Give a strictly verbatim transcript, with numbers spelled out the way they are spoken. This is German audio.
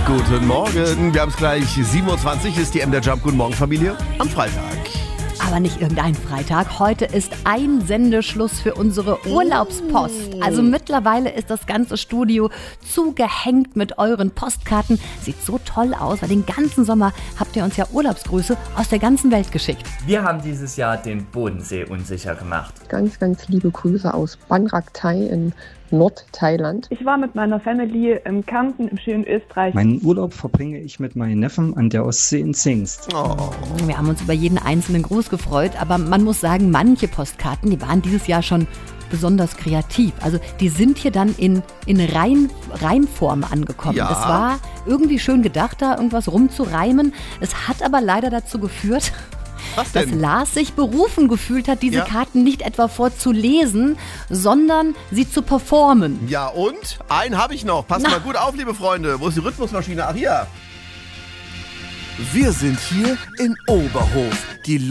Guten Morgen, wir haben es gleich, sieben Uhr zwanzig ist die M der Jump. Guten Morgen, Familie, am Freitag. Aber nicht irgendein Freitag. Heute ist Einsendeschluss für unsere Urlaubspost. Also mittlerweile ist das ganze Studio zugehängt mit euren Postkarten. Sieht so toll aus, weil den ganzen Sommer habt ihr uns ja Urlaubsgrüße aus der ganzen Welt geschickt. Wir haben dieses Jahr den Bodensee unsicher gemacht. Ganz, ganz liebe Grüße aus Ban Rak Thai in Nordthailand. Ich war mit meiner Family im Kärnten im schönen Österreich. Meinen Urlaub verbringe ich mit meinen Neffen an der Ostsee in Zingst. Oh. Wir haben uns über jeden einzelnen Gruß gefreut, aber man muss sagen, manche Postkarten, die waren dieses Jahr schon besonders kreativ. Also die sind hier dann in, in Reim, Reimform angekommen. Ja. Es war irgendwie schön gedacht, da irgendwas rumzureimen. Es hat aber leider dazu geführt, Was dass denn? Lars sich berufen gefühlt hat, diese Ja. Karten nicht etwa vorzulesen, sondern sie zu performen. Ja, und? Einen habe ich noch. Passt Na. mal gut auf, liebe Freunde. Wo ist die Rhythmusmaschine? Ach, hier. Wir sind hier in Oberhof. Die